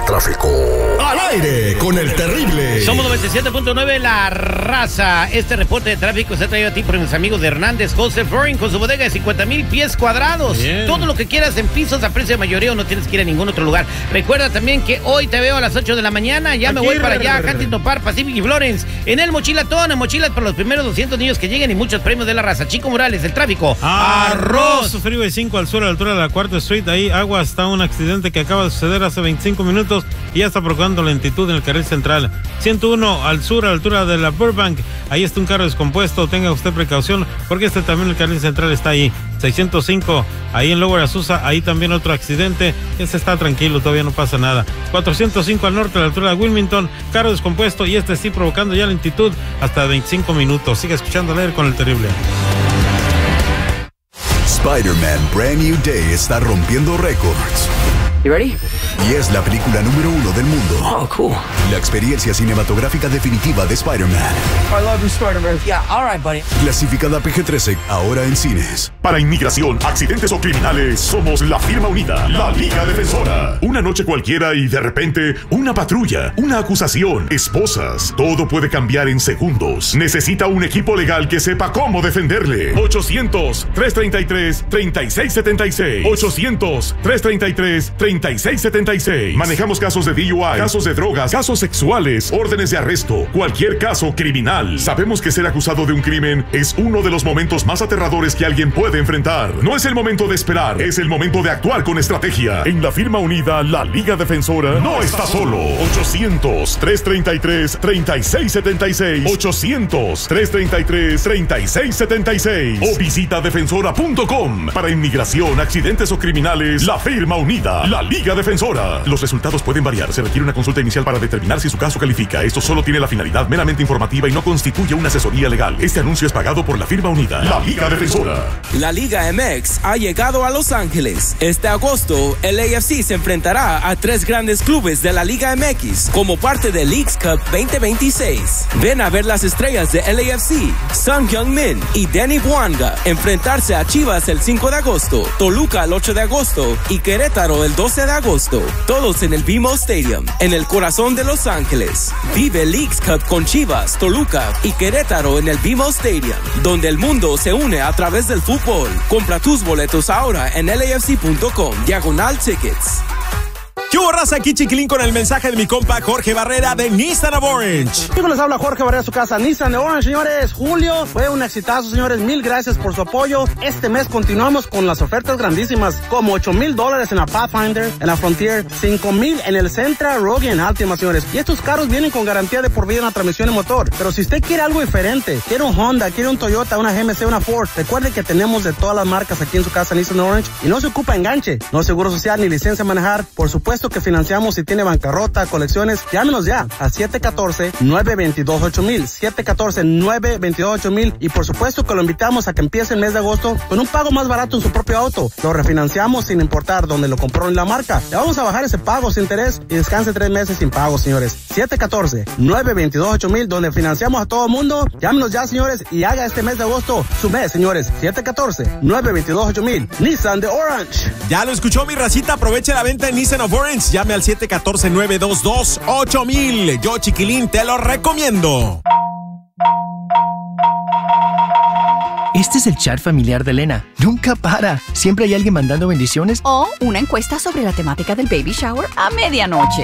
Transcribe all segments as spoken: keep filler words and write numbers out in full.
tráfico. Al aire con el terrible. Somos noventa y siete punto nueve La Raza. Este reporte de tráfico se ha traído a ti por mis amigos de Hernández Wholesale Flooring con su bodega de cincuenta mil pies cuadrados. Bien. Todo lo que quieras en pisos a precio de mayoreo, no tienes que ir a ningún otro lugar. Recuerda también que hoy te veo a las ocho de la mañana. Ya me voy para allá, a Huntington Park, Pacific y Florence. En el Mochilatón, en mochilas para los primeros doscientos niños que lleguen y muchos premios de La Raza. Chico Morales, el tráfico. Arroz. Freeway cinco al sur, a la altura de la cuarta Street. Ahí, agua, está un accidente que acaba de suceder hace veinticinco minutos y ya está provocando lentitud en el carril central. ciento uno al sur, a la altura de la Burbank. Ahí está un carro descompuesto. Tenga usted precaución porque este también el carril central está ahí. seiscientos cinco, ahí en Lower Azusa, ahí también otro accidente. Este está tranquilo, todavía no pasa nada. cuatrocientos cinco al norte, a la altura de Wilmington, carro descompuesto y este sí provocando ya lentitud hasta veinticinco minutos. Sigue escuchando Leer con el terrible. Spider-Man Brand New Day está rompiendo récords. You ready? Y es la película número uno del mundo. Oh, cool. La experiencia cinematográfica definitiva de Spider-Man. I love you, Spider-Man. Yeah, all right, buddy. Clasificada P G trece, ahora en cines. Para inmigración, accidentes o criminales, somos la firma unida, la Liga Defensora. Una noche cualquiera y de repente, una patrulla, una acusación, esposas. Todo puede cambiar en segundos. Necesita un equipo legal que sepa cómo defenderle. ochocientos, trescientos treinta y tres, treinta y seis setenta y seis. ochocientos, trescientos treinta y tres, treinta y seis setenta y seis. Manejamos casos de D U I, casos de drogas, casos sexuales, órdenes de arresto, cualquier caso criminal. Sabemos que ser acusado de un crimen es uno de los momentos más aterradores que alguien puede enfrentar. No es el momento de esperar, es el momento de actuar con estrategia. En la firma unida, la Liga Defensora no está solo. ochocientos, trescientos treinta y tres, treinta y seis setenta y seis. ochocientos, trescientos treinta y tres, treinta y seis setenta y seis. O visita defensora punto com. Para inmigración, accidentes o criminales, la firma unida, la Liga Defensora. Los resultados pueden variar. Se requiere una consulta inicial para determinar si su caso califica. Esto solo tiene la finalidad meramente informativa y no constituye una asesoría legal. Este anuncio es pagado por la firma unida, la Liga Defensora. La Liga M X ha llegado a Los Ángeles. Este agosto, el A F C se enfrentará a tres grandes clubes de la Liga M X como parte del Leagues Cup veinte veintiséis. Ven a ver las estrellas de L A F C, Son Heung-min y Danny Bwanga, enfrentarse a Chivas el cinco de agosto, Toluca el ocho de agosto y Querétaro el doce de agosto. Todos en el B M O Stadium, en el corazón de Los Ángeles. Vive Leagues Cup con Chivas, Toluca y Querétaro en el B M O Stadium, donde el mundo se une a través del fútbol. Compra tus boletos ahora en L A F C punto com, diagonal tickets. ¿Qué hubo, raza? Aquí Chiquilín con el mensaje de mi compa Jorge Barrera de Nissan of Orange. Chicos, les habla Jorge Barrera, su casa Nissan of Orange, señores. Julio fue un exitazo, señores. Mil gracias por su apoyo. Este mes continuamos con las ofertas grandísimas, como ocho mil dólares en la Pathfinder, en la Frontier, cinco mil en el Sentra, Rogue y en Altima, señores. Y estos carros vienen con garantía de por vida en la transmisión y motor. Pero si usted quiere algo diferente, quiere un Honda, quiere un Toyota, una G M C, una Ford, recuerde que tenemos de todas las marcas aquí en su casa Nissan of Orange. Y no se ocupa enganche, no seguro social ni licencia de manejar. Por supuesto que financiamos si tiene bancarrota, colecciones. Llámenos ya a siete uno cuatro, nueve dos dos, ocho mil, siete uno cuatro, nueve dos dos, ocho mil. Y por supuesto que lo invitamos a que empiece el mes de agosto con un pago más barato en su propio auto. Lo refinanciamos sin importar dónde lo compró en la marca. Le vamos a bajar ese pago sin interés y descanse tres meses sin pago, señores. siete uno cuatro, nueve dos dos, ocho mil, donde financiamos a todo el mundo. Llámenos ya, señores, y haga este mes de agosto su mes, señores. siete uno cuatro, nueve dos dos, ocho mil. Nissan de Orange. Ya lo escuchó, mi racita. Aproveche la venta en Nissan of Orange. Llame al siete uno cuatro, nueve dos dos, ocho mil. Yo, Chiquilín, te lo recomiendo. Este es el chat familiar de Elena. Nunca para. Siempre hay alguien mandando bendiciones. O una encuesta sobre la temática del baby shower a medianoche.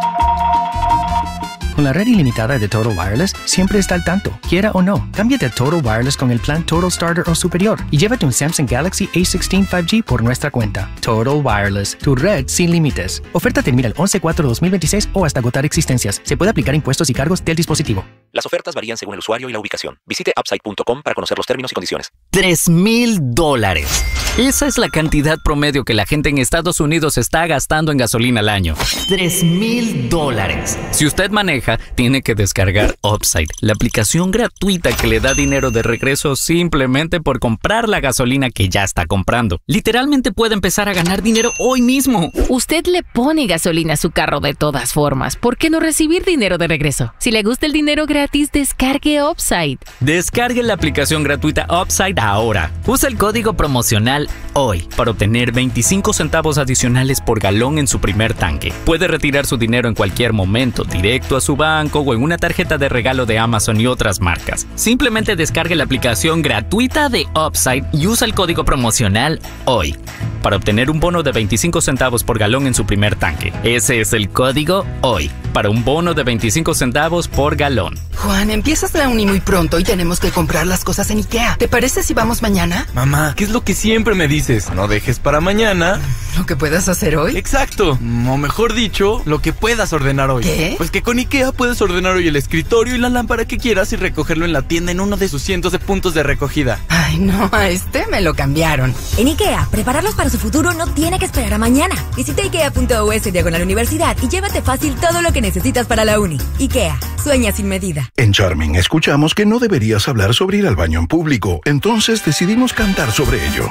Con la red ilimitada de Total Wireless, siempre está al tanto, quiera o no. Cámbiate a Total Wireless con el plan Total Starter o superior y llévate un Samsung Galaxy A dieciséis cinco G por nuestra cuenta. Total Wireless, tu red sin límites. Oferta termina el once cuatro de dos mil veintiséis o hasta agotar existencias. Se puede aplicar impuestos y cargos del dispositivo. Las ofertas varían según el usuario y la ubicación. Visite upside punto com para conocer los términos y condiciones. Tres mil dólares. Esa es la cantidad promedio que la gente en Estados Unidos está gastando en gasolina al año. Tres mil dólares. Si usted maneja, tiene que descargar Upside, la aplicación gratuita que le da dinero de regreso simplemente por comprar la gasolina que ya está comprando. Literalmente puede empezar a ganar dinero hoy mismo. Usted le pone gasolina a su carro de todas formas. ¿Por qué no recibir dinero de regreso? Si le gusta el dinero gratis, descargue Upside. Descargue la aplicación gratuita Upside ahora. Usa el código promocional promocional hoy para obtener veinticinco centavos adicionales por galón en su primer tanque. Puede retirar su dinero en cualquier momento, directo a su banco o en una tarjeta de regalo de Amazon y otras marcas. Simplemente descargue la aplicación gratuita de Upside y usa el código promocional hoy para obtener un bono de veinticinco centavos por galón en su primer tanque. Ese es el código hoy para un bono de veinticinco centavos por galón. Juan, empiezas la uni muy pronto y tenemos que comprar las cosas en IKEA. ¿Te parece si vamos mañana? Mamá, ¿qué es lo que siempre me dices? No dejes para mañana ¿lo que puedas hacer hoy? Exacto, o mejor dicho, lo que puedas ordenar hoy. ¿Qué? Pues que con IKEA puedes ordenar hoy el escritorio y la lámpara que quieras y recogerlo en la tienda en uno de sus cientos de puntos de recogida. Ay, no, a este me lo cambiaron. En IKEA, prepararlos para su futuro no tiene que esperar a mañana. Visita ikea punto u s diagonal universidad y llévate fácil todo lo que necesitas para la uni. IKEA, sueña sin medida. En Charming escuchamos que no deberías hablar sobre ir al baño en público, entonces decidimos cantar sobre ello.